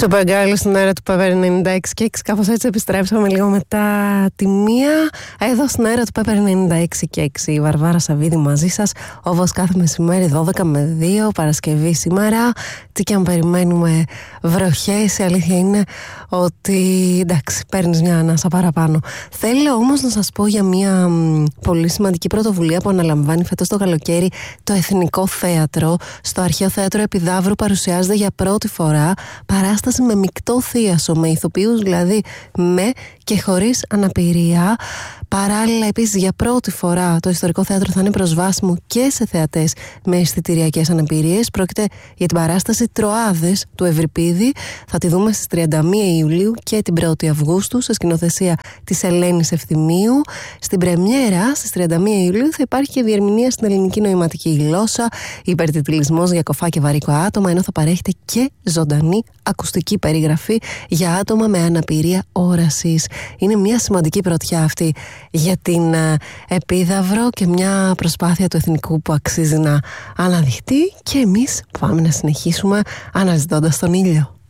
Τσουπαγκάλου στην αέρα του Pepper 96 και 6. Κάπως έτσι επιστρέψαμε λίγο μετά τη μία. Εδώ στην αέρα του Pepper 96 και 6. Η Βαρβάρα Σαββίδη μαζί σας, όπως κάθε μεσημέρι 12 με 2 Παρασκευή σήμερα. Τι και αν περιμένουμε βροχές, η αλήθεια είναι ότι εντάξει, παίρνεις μια ανάσα παραπάνω. Θέλω όμως να σας πω για μια πολύ σημαντική πρωτοβουλία που αναλαμβάνει φέτος το καλοκαίρι το Εθνικό Θέατρο. Στο Αρχαίο Θέατρο Επιδαύρου παρουσιάζεται για πρώτη φορά παράσταση με μεικτό θίασο, με ηθοποιούς δηλαδή με και χωρίς αναπηρία. Παράλληλα, επίσης, για πρώτη φορά το Ιστορικό Θέατρο θα είναι προσβάσιμο και σε θεατές με αισθητηριακές αναπηρίες. Πρόκειται για την παράσταση Τροάδες του Ευρυπίδη. Θα τη δούμε στις 31 Ιουλίου και την 1η Αυγούστου σε σκηνοθεσία της Ελένης Ευθυμίου. Στην πρεμιέρα στις 31 Ιουλίου θα υπάρχει και διερμηνία στην ελληνική νοηματική γλώσσα, υπερτιτλισμός για κοφά και βαρύκοα άτομα, ενώ θα παρέχεται και ζωντανή ακουστική περιγραφή για άτομα με αναπηρία όρασης. Είναι μια σημαντική πρωτιά αυτή για την Επίδαυρο και μια προσπάθεια του Εθνικού που αξίζει να αναδειχτεί, και εμείς πάμε να συνεχίσουμε αναζητώντας τον ήλιο.